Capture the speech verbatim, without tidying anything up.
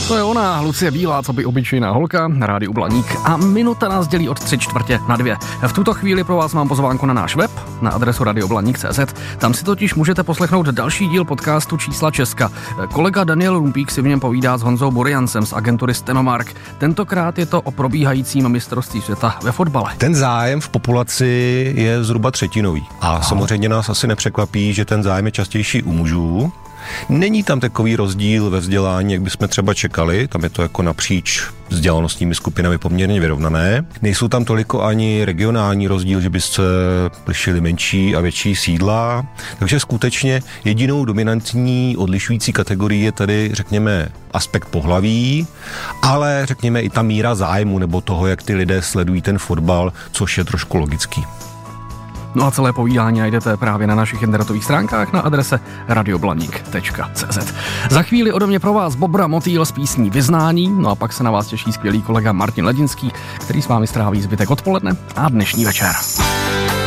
To je ona, Lucie Bílá, co by obyčejná holka, na rádiu Blaník. A minuta nás dělí od tři čtvrtě na dvě. V tuto chvíli pro vás mám pozvánku na náš web, na adresu radioblaník tečka cé zet. Tam si totiž můžete poslechnout další díl podcastu Čísla Česka. Kolega Daniel Rumpík si v něm povídá s Honzou Buriancem z agentury Stenomark. Tentokrát je to o probíhajícím mistrovství světa ve fotbale. Ten zájem v populaci je zhruba třetinový. A Aha. samozřejmě nás asi nepřekvapí, že ten zájem je častější u mužů. Není tam takový rozdíl ve vzdělání, jak bychom třeba čekali, tam je to jako napříč vzdělanostními skupinami poměrně vyrovnané. Nejsou tam toliko ani regionální rozdíl, že by se lišily menší a větší sídla, takže skutečně jedinou dominantní odlišující kategorii je tady, řekněme, aspekt pohlaví, ale řekněme i ta míra zájmu nebo toho, jak ty lidé sledují ten fotbal, což je trošku logický. No a celé povídání najdete právě na našich internetových stránkách na adrese radioblaník tečka cé zet. Za chvíli ode mě pro vás Bobra Motýl s písní Vyznání, no a pak se na vás těší skvělý kolega Martin Ledinský, který s vámi stráví zbytek odpoledne a dnešní večer.